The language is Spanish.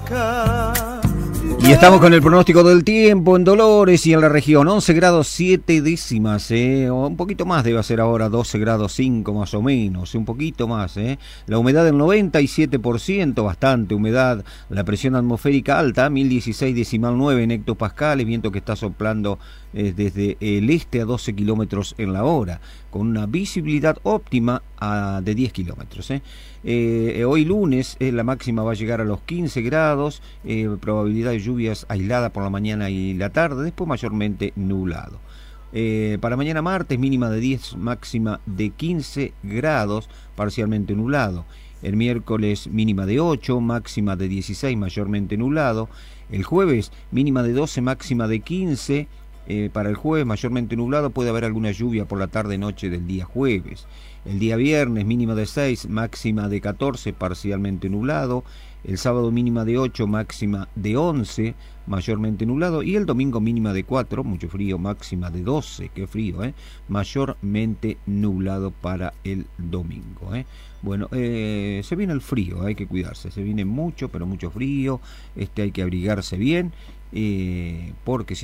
Y estamos con el pronóstico del tiempo en Dolores y en la región. 11 grados 7 décimas, o un poquito más debe ser ahora, 12 grados 5 más o menos, un poquito más. La humedad del 97%, bastante humedad. La presión atmosférica alta, 1016,9 en hectopascales, viento que está soplando desde el este a 12 kilómetros en la hora, con una visibilidad óptima de 10 kilómetros. Hoy lunes la máxima va a llegar a los 15 grados, probabilidad de lluvias aislada por la mañana y la tarde, después mayormente nublado. Para mañana martes, mínima de 10, máxima de 15 grados, parcialmente nublado. El miércoles mínima de 8, máxima de 16, mayormente nublado. El jueves mínima de 12, máxima de 15. Para el jueves mayormente nublado, puede haber alguna lluvia por la tarde-noche del día jueves. El día viernes mínima de 6, máxima de 14, parcialmente nublado. El sábado mínima de 8, máxima de 11, mayormente nublado. Y el domingo mínima de 4, mucho frío, máxima de 12, qué frío, mayormente nublado para el domingo. Bueno, se viene el frío, hay que cuidarse, se viene mucho, pero mucho frío, hay que abrigarse bien, porque si